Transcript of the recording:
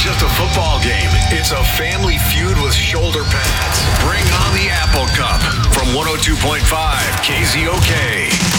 just a football game. It's a family feud with shoulder pads. Bring on the Apple Cup from 102.5 KZOK.